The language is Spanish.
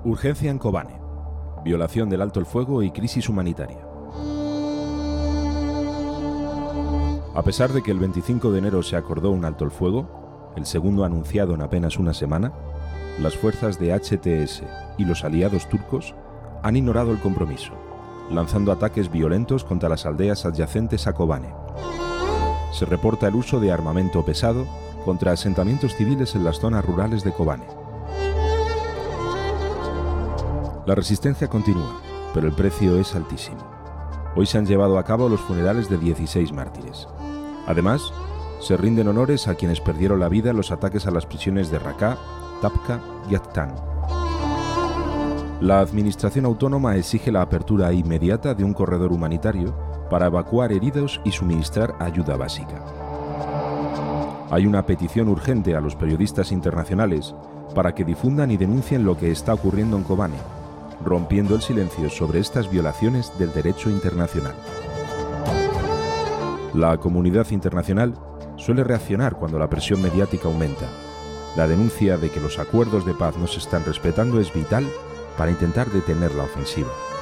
Urgencia en Kobane. Violación del alto el fuego y crisis humanitaria. A pesar de que el 25 de enero se acordó un alto el fuego, el segundo anunciado en apenas una semana, las fuerzas de HTS y los aliados turcos han ignorado el compromiso, lanzando ataques violentos contra las aldeas adyacentes a Kobane. Se reporta el uso de armamento pesado contra asentamientos civiles en las zonas rurales de Kobane. La resistencia continúa, pero el precio es altísimo. Hoy se han llevado a cabo los funerales de 16 mártires. Además, se rinden honores a quienes perdieron la vida en los ataques a las prisiones de Raqqa, Tabqa y Attan. La administración autónoma exige la apertura inmediata de un corredor humanitario para evacuar heridos y suministrar ayuda básica. Hay una petición urgente a los periodistas internacionales para que difundan y denuncien lo que está ocurriendo en Kobane, rompiendo el silencio sobre estas violaciones del derecho internacional. La comunidad internacional suele reaccionar cuando la presión mediática aumenta. La denuncia de que los acuerdos de paz no se están respetando es vital para intentar detener la ofensiva.